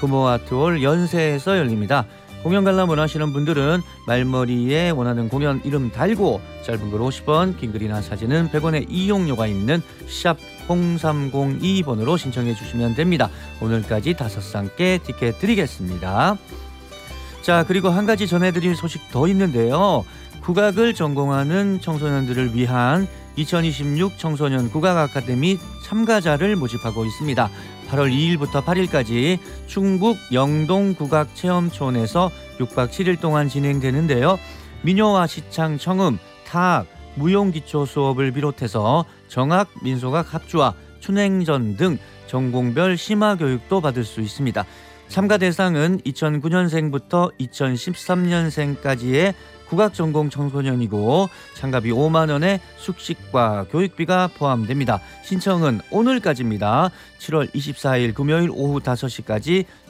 금호아트홀 연세에서 열립니다. 공연 관람 원하시는 분들은 말머리에 원하는 공연 이름 달고 짧은 글 50원, 긴 글이나 사진은 100원의 이용료가 있는 샵 0302번으로 신청해 주시면 됩니다. 오늘까지 5쌍께 티켓 드리겠습니다. 자, 그리고 한 가지 전해드릴 소식 더 있는데요. 국악을 전공하는 청소년들을 위한 2026 청소년 국악 아카데미 참가자를 모집하고 있습니다. 8월 2일부터 8일까지 충북 영동국악체험촌에서 6박 7일 동안 진행되는데요. 민요와 시창, 청음, 타악, 무용기초 수업을 비롯해서 정악, 민속악 합주와 춘행전 등 전공별 심화교육도 받을 수 있습니다. 참가 대상은 2009년생부터 2013년생까지의 국악전공 청소년이고 참가비 5만 원에 숙식과 교육비가 포함됩니다. 신청은 오늘까지입니다. 7월 24일 금요일 오후 5시까지